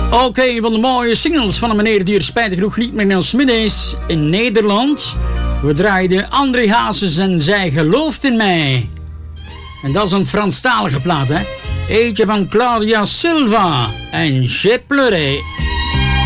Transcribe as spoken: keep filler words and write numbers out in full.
Oké, okay, een van de mooie singles van een meneer die er spijtig genoeg niet meer in ons midden is in Nederland. We draaiden André Hazes en Zij gelooft in mij. En dat is een Franstalige plaat, hè. Eentje van Claudia Silva en J'ai pleuré.